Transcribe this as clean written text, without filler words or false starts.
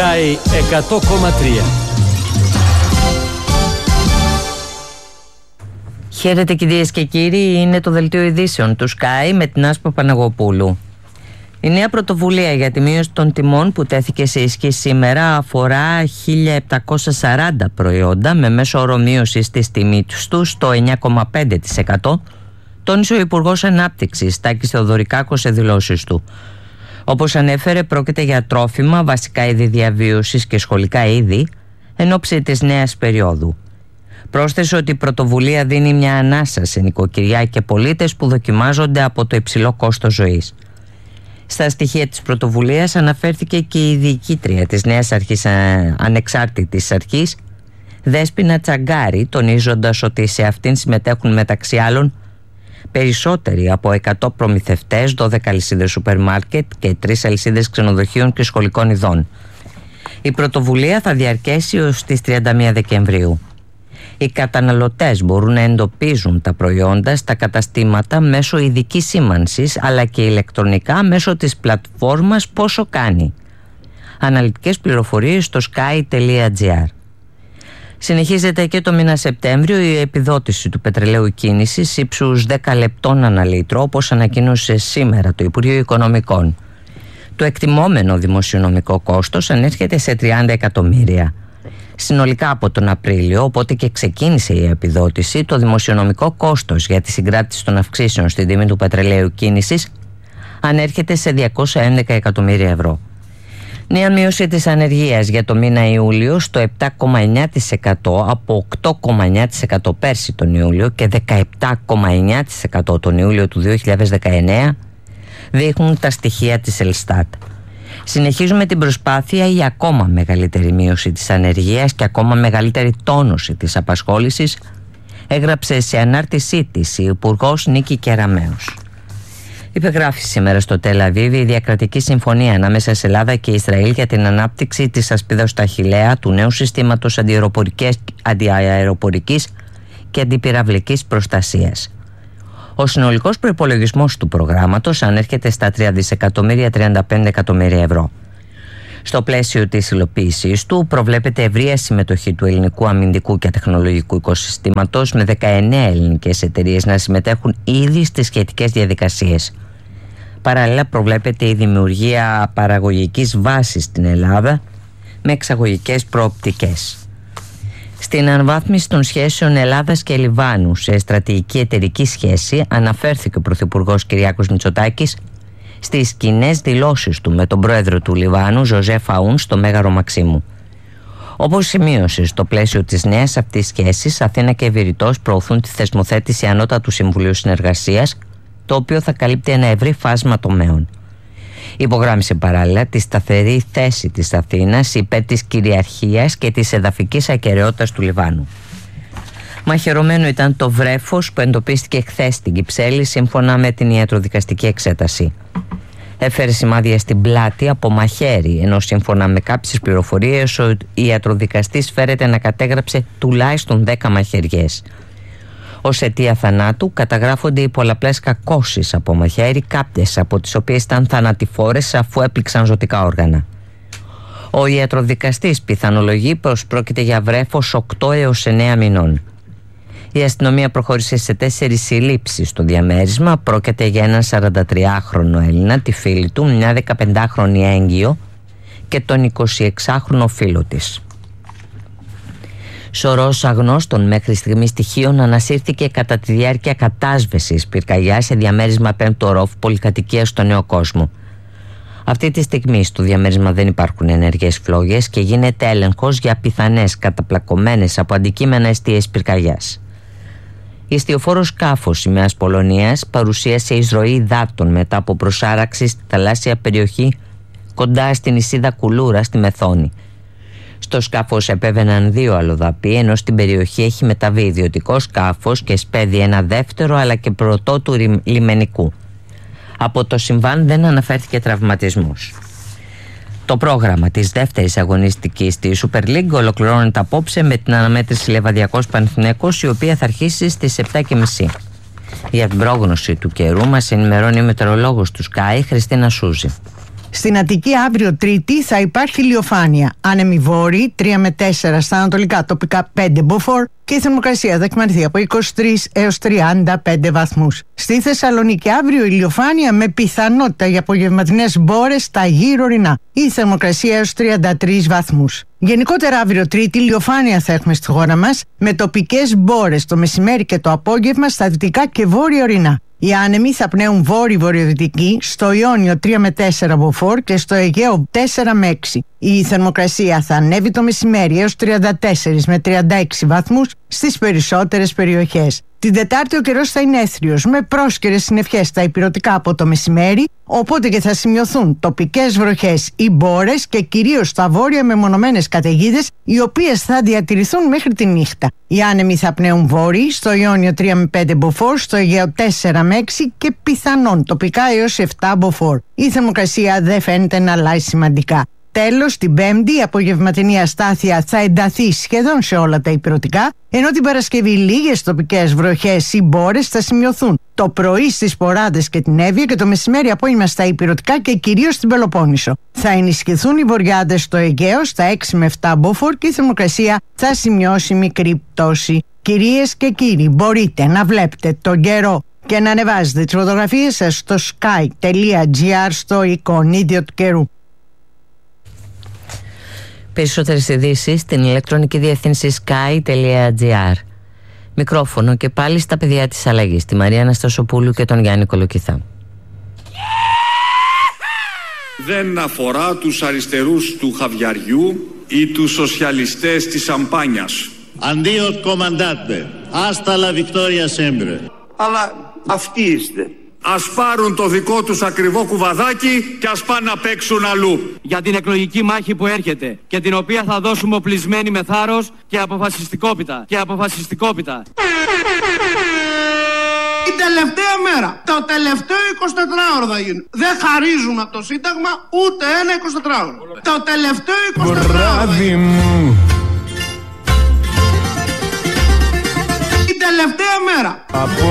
100,3. Χαίρετε κυρίες και κύριοι, είναι το δελτίο ειδήσεων του Sky με την Άσπα Παναγοπούλου. Η νέα πρωτοβουλία για τη μείωση των τιμών που τέθηκε σε ισχύ σήμερα αφορά 1.740 προϊόντα με μέσο όρο μείωσης της τιμής του στο 9,5%, τόνισε ο Υπουργός Ανάπτυξης Τάκης Θεοδωρικάκος σε δηλώσεις του. Όπως ανέφερε, πρόκειται για τρόφιμα, βασικά είδη διαβίωσης και σχολικά είδη εν ώψη της νέας περίοδου. Πρόσθεσε ότι η πρωτοβουλία δίνει μια ανάσα σε νοικοκυριά και πολίτες που δοκιμάζονται από το υψηλό κόστος ζωής. Στα στοιχεία της πρωτοβουλίας αναφέρθηκε και η διοικήτρια της νέας ανεξάρτητης αρχής, Δέσποινα Τσαγκάρη, τονίζοντας ότι σε αυτήν συμμετέχουν μεταξύ άλλων περισσότεροι από 100 προμηθευτές, 12 αλυσίδες σούπερ μάρκετ και 3 αλυσίδες ξενοδοχείων και σχολικών ειδών. Η πρωτοβουλία θα διαρκέσει ως τις 31 Δεκεμβρίου. Οι καταναλωτές μπορούν να εντοπίζουν τα προϊόντα στα καταστήματα μέσω ειδικής σήμανσης, αλλά και ηλεκτρονικά μέσω της πλατφόρμας Πόσο Κάνει. Αναλυτικές πληροφορίες στο sky.gr. Συνεχίζεται και το μήνα Σεπτέμβριο η επιδότηση του πετρελαίου κίνησης ύψους 10 λεπτών ανά λίτρο, όπως ανακοίνωσε σήμερα το Υπουργείο Οικονομικών. Το εκτιμόμενο δημοσιονομικό κόστος ανέρχεται σε 30 εκατομμύρια. Συνολικά από τον Απρίλιο, οπότε και ξεκίνησε η επιδότηση, το δημοσιονομικό κόστος για τη συγκράτηση των αυξήσεων στην τιμή του πετρελαίου κίνησης ανέρχεται σε 211 εκατομμύρια ευρώ. Νέα μείωση της ανεργίας για το μήνα Ιούλιο στο 7,9% από 8,9% πέρσι τον Ιούλιο και 17,9% τον Ιούλιο του 2019 δείχνουν τα στοιχεία της Ελστάτ. Συνεχίζουμε την προσπάθεια για ακόμα μεγαλύτερη μείωση της ανεργίας και ακόμα μεγαλύτερη τόνωση της απασχόλησης, έγραψε σε ανάρτησή της η Υπουργός Νίκη Κεραμέως. Υπεγράφει σήμερα στο Τελ Αβίβ η διακρατική συμφωνία ανάμεσα σε Ελλάδα και Ισραήλ για την ανάπτυξη της ασπίδας στα Χιλέα, του νέου συστήματος αντιαεροπορικής και αντιπυραυλικής προστασίας. Ο συνολικός προϋπολογισμός του προγράμματος ανέρχεται στα 3.035 εκατομμύρια ευρώ. Στο πλαίσιο της υλοποίησης του προβλέπεται ευρεία συμμετοχή του ελληνικού αμυντικού και τεχνολογικού οικοσυστήματος, με 19 ελληνικές εταιρείες να συμμετέχουν ήδη στις σχετικές διαδικασίες. Παράλληλα προβλέπεται η δημιουργία παραγωγικής βάσης στην Ελλάδα με εξαγωγικές προοπτικές. Στην αναβάθμιση των σχέσεων Ελλάδας και Λιβάνου σε στρατηγική εταιρική σχέση αναφέρθηκε ο Πρωθυπουργός Κυριάκος Μητσοτάκης στις κοινές δηλώσεις του με τον πρόεδρο του Λιβάνου Ζωζέφ Αούν στο Μέγαρο Μαξίμου. Όπως σημείωσε, στο πλαίσιο της νέας αυτής σχέσης, Αθήνα και Βηρητός προωθούν τη θεσμοθέτηση Ανώτατου Συμβουλίου Συνεργασίας, το οποίο θα καλύπτει ένα ευρύ φάσμα τομέων. Υπογράμμισε παράλληλα τη σταθερή θέση της Αθήνας υπέρ της κυριαρχίας και της εδαφικής ακεραιότητας του Λιβάνου. Μαχαιρωμένο ήταν το βρέφος που εντοπίστηκε χθες στην Κυψέλη σύμφωνα με την ιατροδικαστική εξέταση. Έφερε σημάδια στην πλάτη από μαχαίρι, ενώ σύμφωνα με κάποιες πληροφορίες ο ιατροδικαστής φέρεται να κατέγραψε τουλάχιστον 10 μαχαιριές. Ως αιτία θανάτου καταγράφονται οι πολλαπλές κακώσεις από μαχαίρι, κάποιες από τις οποίες ήταν θανατηφόρες αφού έπληξαν ζωτικά όργανα. Ο ιατροδικαστής πιθανολογεί πως πρόκειται για βρέφος 8 έως 9 μηνών. Η αστυνομία προχώρησε σε 4 συλλήψεις στο διαμέρισμα. Πρόκειται για έναν 43χρονο Έλληνα, τη φίλη του, μια 15χρονη έγκυο και τον 26χρονο φίλο της. Σωρός αγνώστων μέχρι στιγμή στοιχείων ανασύρθηκε κατά τη διάρκεια κατάσβεσης πυρκαγιάς σε διαμέρισμα 5ου ορόφου πολυκατοικίας στο Νέο Κόσμο. Αυτή τη στιγμή στο διαμέρισμα δεν υπάρχουν ενεργές φλόγες και γίνεται έλεγχος για πιθανές καταπλακωμένες από αντικείμενα αιστείες πυρκαγιάς. Ιστιοφόρο σκάφος σημαίας Πολωνίας παρουσίασε εισρωή υδάτων μετά από προσάραξη στη θαλάσσια περιοχή κοντά στην νησίδα Κουλούρα στη Μεθόνη. Στο σκάφος επέβαιναν 2 αλλοδαποί, ενώ στην περιοχή έχει μεταβεί ιδιωτικό σκάφος και σπέδει ένα δεύτερο αλλά και πρωτότου λιμενικού. Από το συμβάν δεν αναφέρθηκε τραυματισμός. Το πρόγραμμα της δεύτερης αγωνιστικής της Super League ολοκληρώνεται απόψε με την αναμέτρηση Λεβαδιακός Παναθηναίκος, η οποία θα αρχίσει στις 7.30. Για την πρόγνωση του καιρού μας ενημερώνει ο μετεωρολόγος του Sky, Χριστίνα Σούζη. Στην Αττική αύριο Τρίτη θα υπάρχει ηλιοφάνεια. Άνεμοι βόρειοι 3 με 4 στα ανατολικά, τοπικά 5 μποφόρ και η θερμοκρασία θα εκμανθεί από 23 έως 35 βαθμούς. Στη Θεσσαλονίκη αύριο ηλιοφάνεια με πιθανότητα για απογευματινές μπόρες στα γύρω ορεινά. Η θερμοκρασία έως 33 βαθμούς. Γενικότερα αύριο Τρίτη ηλιοφάνεια θα έχουμε στη χώρα μας με τοπικές μπόρες το μεσημέρι και το απόγευμα στα δυτικά και βόρεια ορεινά. Οι άνεμοι θα πνέουν βόρειο-βορειοδυτική, στο Ιόνιο 3 με 4 μποφόρ και στο Αιγαίο 4 με 6. Η θερμοκρασία θα ανέβει το μεσημέρι έως 34 με 36 βαθμούς στις περισσότερες περιοχές. Την Τετάρτη ο καιρός θα είναι έθριος με πρόσκαιρες συννεφιές στα ηπειρωτικά από το μεσημέρι, οπότε και θα σημειωθούν τοπικές βροχές ή μπόρες και κυρίως στα βόρεια μεμονωμένες καταιγίδες, οι οποίες θα διατηρηθούν μέχρι τη νύχτα. Οι άνεμοι θα πνέουν βόρειοι, στο Ιόνιο 3 με 5 μποφόρ, στο Αιγαίο 4 με 6 και πιθανόν τοπικά έως 7 μποφόρ. Η θερμοκρασία δεν φαίνεται να αλλάζει σημαντικά. Τέλος, την Πέμπτη η απογευματινή αστάθεια θα ενταθεί σχεδόν σε όλα τα ηπειρωτικά, ενώ την Παρασκευή λίγες τοπικές βροχές ή μπόρες θα σημειωθούν το πρωί στις Ποράδες και την Εύβοια και το μεσημέρι απόγευμα στα ηπειρωτικά και κυρίως στην Πελοπόννησο. Θα ενισχυθούν οι βορειάδες στο Αιγαίο στα 6 με 7 μποφόρ και η θερμοκρασία θα σημειώσει μικρή πτώση. Κυρίες και κύριοι, μπορείτε να βλέπετε τον καιρό και να ανεβάζετε τις φωτογραφίες σας στο sky.gr στο εικονίδιο του καιρού. Περισσότερες ειδήσεις στην ηλεκτρονική διεύθυνση sky.gr. Μικρόφωνο και πάλι στα παιδιά της αλλαγής, τη Μαρία Αναστασοπούλου και τον Γιάννη Κολοκυθά. Δεν αφορά τους αριστερούς του χαβιαριού ή τους σοσιαλιστές της σαμπάνιας. Αντίο κομμαντάτε, hasta la victoria sempre. Αλλά αυτοί είστε. Ας πάρουν το δικό τους ακριβό κουβαδάκι και ας πάνε να παίξουν αλλού. Για την εκλογική μάχη που έρχεται και την οποία θα δώσουμε οπλισμένοι με θάρρος και αποφασιστικότητα. Η τελευταία μέρα, το τελευταίο 24ωρο θα γίνει. Δεν χαρίζουμε από το Σύνταγμα ούτε ένα 24ωρο. Το τελευταίο 24ωρο. Η τελευταία μέρα.